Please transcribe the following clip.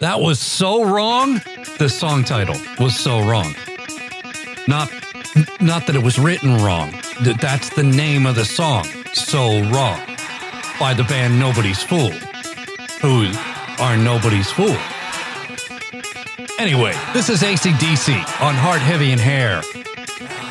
That was so wrong. The song title was so wrong. Not that it was written wrong. That's the name of the song. So Wrong. By the band Nobody's Fool. Who are Nobody's Fool. Anyway, this is AC/DC on Heart, Heavy, and Hair.